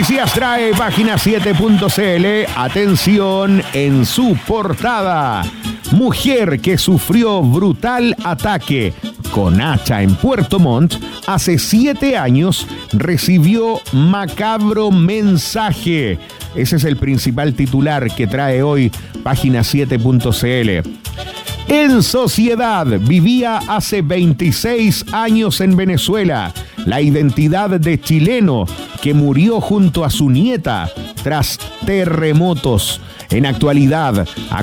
noticias trae página 7.cl. Atención en su portada. Mujer que sufrió brutal ataque con hacha en Puerto Montt hace 7 años recibió macabro mensaje. Ese es el principal titular que trae hoy página 7.cl. En sociedad, vivía hace 26 años en Venezuela. La identidad de chileno que murió junto a su nieta tras terremotos. En actualidad,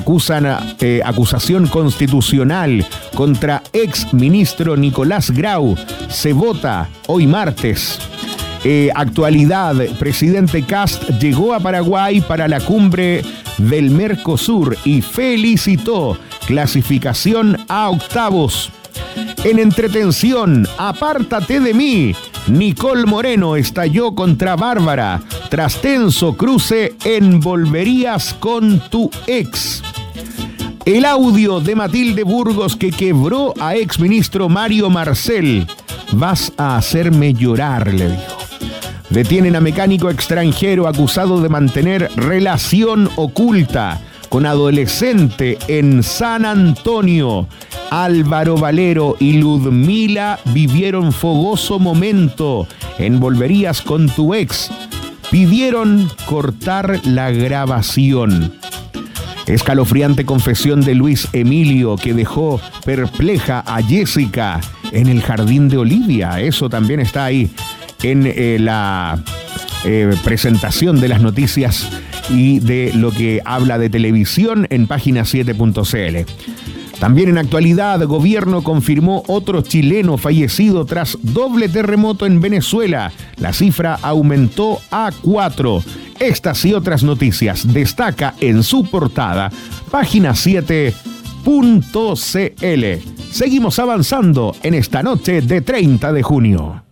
acusación constitucional contra ex ministro Nicolás Grau. Se vota hoy martes. Actualidad, presidente Kast llegó a Paraguay para la cumbre del Mercosur y felicitó clasificación a octavos. En entretención, apártate de mí. Nicole Moreno estalló contra Bárbara tras tenso cruce en Volverías con tu ex. El audio de Matilde Burgos que quebró a exministro Mario Marcel. Vas a hacerme llorar, le dijo. Detienen a mecánico extranjero acusado de mantener relación oculta con adolescente en San Antonio. Álvaro Valero y Ludmila vivieron fogoso momento en Volverías con tu ex. Pidieron cortar la grabación. Escalofriante confesión de Luis Emilio que dejó perpleja a Jessica en el jardín de Olivia. Eso también está ahí en la presentación de las noticias y de lo que habla de televisión en página 7.cl. También en actualidad, gobierno confirmó otro chileno fallecido tras doble terremoto en Venezuela. La cifra aumentó a 4. Estas y otras noticias destaca en su portada, página 7.cl. Seguimos avanzando en esta noche de 30 de junio.